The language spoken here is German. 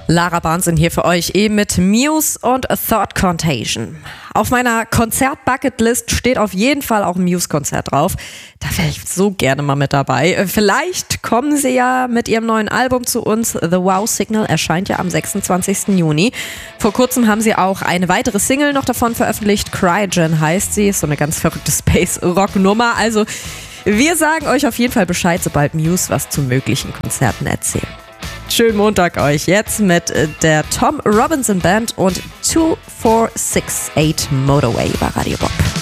Lara Barnson hier für euch, eben mit Muse und Thought Contagion. Auf meiner Konzert-Bucketlist steht auf jeden Fall auch ein Muse-Konzert drauf. Da wäre ich so gerne mal mit dabei. Vielleicht kommen sie ja mit ihrem neuen Album zu uns. The Wow Signal erscheint ja am 26. Juni. Vor kurzem haben sie auch eine weitere Single noch davon veröffentlicht. Cryogen heißt sie. Ist so eine ganz verrückte Space-Rock-Nummer. Also wir sagen euch auf jeden Fall Bescheid, sobald Muse was zu möglichen Konzerten erzählt. Schönen Montag euch jetzt mit der Tom Robinson Band und 2468 Motorway bei Radio Bob.